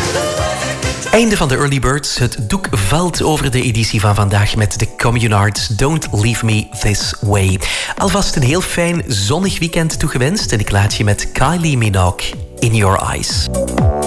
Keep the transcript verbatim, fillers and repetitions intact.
Einde van de Early Birds. Het doek valt over de editie van vandaag met de Communards Don't Leave Me This Way. Alvast een heel fijn zonnig weekend toegewenst en ik laat je met Kylie Minogue In Your Eyes.